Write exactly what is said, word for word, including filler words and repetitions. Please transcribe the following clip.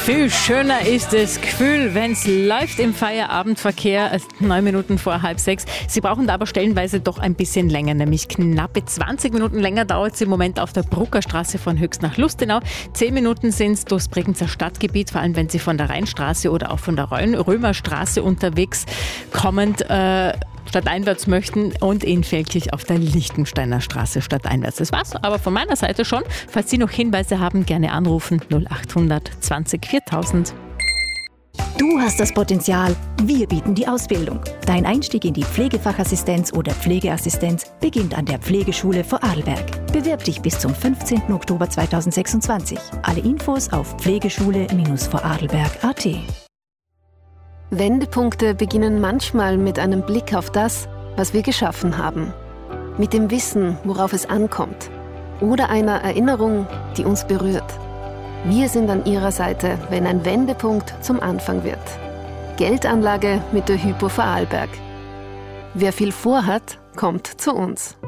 Viel schöner ist das Gefühl, wenn es läuft im Feierabendverkehr, neun Minuten vor halb sechs. Sie brauchen da aber stellenweise doch ein bisschen länger, nämlich knappe zwanzig Minuten länger dauert es im Moment auf der Bruckerstraße von Höchst nach Lustenau. Zehn Minuten sind es durchs Bregenzer Stadtgebiet, vor allem wenn Sie von der Rheinstraße oder auch von der Römerstraße unterwegs kommend äh, stadteinwärts möchten und in Feldkirch auf der Lichtensteiner Straße stadteinwärts. Das war's aber von meiner Seite schon. Falls Sie noch Hinweise haben, gerne anrufen null achthundert zwanzig viertausend. Du hast das Potenzial, wir bieten die Ausbildung. Dein Einstieg in die Pflegefachassistenz oder Pflegeassistenz beginnt an der Pflegeschule Vorarlberg. Bewirb dich bis zum fünfzehnten Oktober zweitausendsechsundzwanzig. Alle Infos auf pflegeschule Vorarlberg punkt at. Wendepunkte beginnen manchmal mit einem Blick auf das, was wir geschaffen haben. Mit dem Wissen, worauf es ankommt. Oder einer Erinnerung, die uns berührt. Wir sind an Ihrer Seite, wenn ein Wendepunkt zum Anfang wird. Geldanlage mit der Hypo Vorarlberg. Wer viel vorhat, kommt zu uns.